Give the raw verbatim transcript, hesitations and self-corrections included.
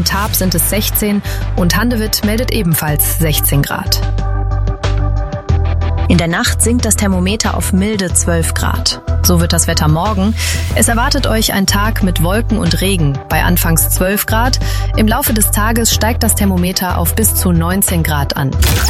in Taab sind es sechzehn und Handewitt meldet ebenfalls sechzehn Grad. In der Nacht sinkt das Thermometer auf milde zwölf Grad. So wird das Wetter morgen. Es erwartet euch ein Tag mit Wolken und Regen bei anfangs zwölf Grad. Im Laufe des Tages steigt das Thermometer auf bis zu neunzehn Grad an.